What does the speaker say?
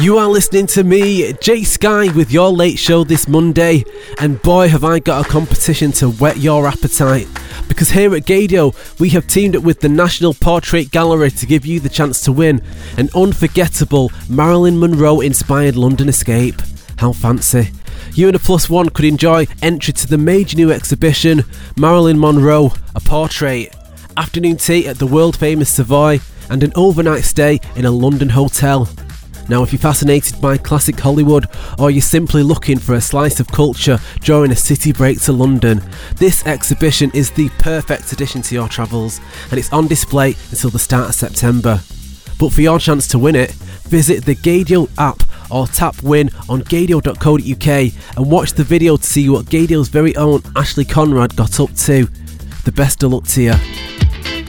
You are listening to me, Jay Sky, with your late show this Monday, and boy have I got a competition to whet your appetite, because here at Gaydio we have teamed up with the National Portrait Gallery to give you the chance to win an unforgettable Marilyn Monroe inspired London escape. How fancy. You and a plus one could enjoy entry to the major new exhibition Marilyn Monroe, a portrait, afternoon tea at the world famous Savoy, and an overnight stay in a London hotel. Now, if you're fascinated by classic Hollywood, or you're simply looking for a slice of culture during a city break to London, this exhibition is the perfect addition to your travels, and it's on display until the start of September. But for your chance to win it, visit the Gaydio app or tap win on gaydio.co.uk and watch the video to see what Gaydio's very own Ashley Conrad got up to. The best of luck to you.